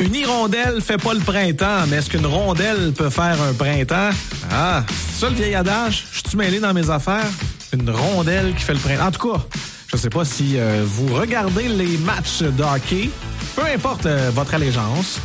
Une hirondelle fait pas le printemps, mais est-ce qu'une rondelle peut faire un printemps? Ah, c'est ça le vieil adage? Je suis mêlé dans mes affaires? Une rondelle qui fait le printemps. En tout cas, je sais pas si vous regardez les matchs de hockey, peu importe votre allégeance,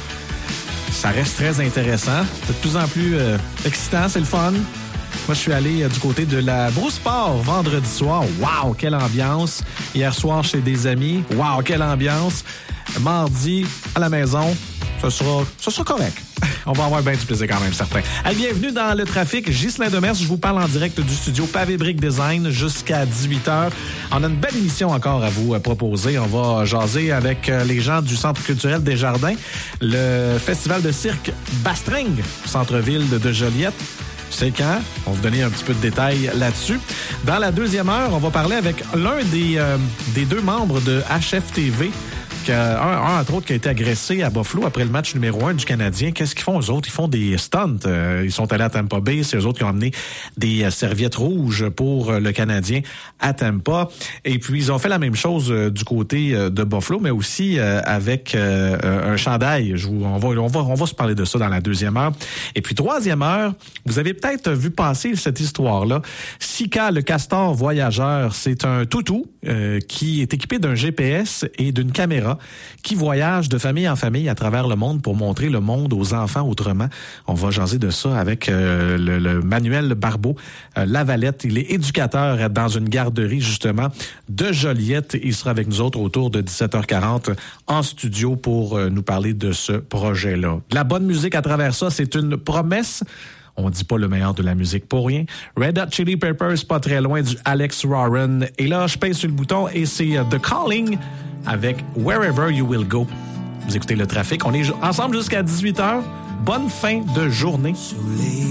ça reste très intéressant. C'est de plus en plus excitant, c'est le fun. Moi, je suis allé du côté de la Brousse Sport vendredi soir. Wow, quelle ambiance! Hier soir, chez des amis. Wow, quelle ambiance! Mardi, à la maison, ça sera correct. On va avoir bien du plaisir quand même, certain. Allez, bienvenue dans le trafic. Ghislain Demers, je vous parle en direct du studio Pavé Brick Design jusqu'à 18h. On a une belle émission encore à vous proposer. On va jaser avec les gens du Centre culturel des Jardins, le festival de cirque Bastringue, centre-ville de Joliette. C'est quand? On va vous donner un petit peu de détails là-dessus. Dans la deuxième heure, on va parler avec l'un des deux membres de HFTV, un entre autres qui a été agressé à Buffalo après le match numéro 1 du Canadien. Qu'est-ce qu'ils font, eux autres? Ils font des stunts. Ils sont allés à Tampa Bay. C'est eux autres qui ont amené des serviettes rouges pour le Canadien à Tampa. Et puis, ils ont fait la même chose du côté de Buffalo, mais aussi avec un chandail. On va se parler de ça dans la deuxième heure. Et puis, troisième heure, vous avez peut-être vu passer cette histoire-là. Sika, le castor voyageur, c'est un toutou qui est équipé d'un GPS et d'une caméra qui voyage de famille en famille à travers le monde pour montrer le monde aux enfants autrement. On va jaser de ça avec le Manuel Barbeau, Lavalette. Il est éducateur dans une garderie, justement, de Joliette. Il sera avec nous autres autour de 17h40 en studio pour nous parler de ce projet-là. De la bonne musique à travers ça, c'est une promesse. On dit pas le meilleur de la musique pour rien. Red Hot Chili Peppers, pas très loin du Alex Warren. Et là, je pèse sur le bouton et c'est The Calling avec Wherever You Will Go. Vous écoutez le trafic. On est ensemble jusqu'à 18h. Bonne fin de journée.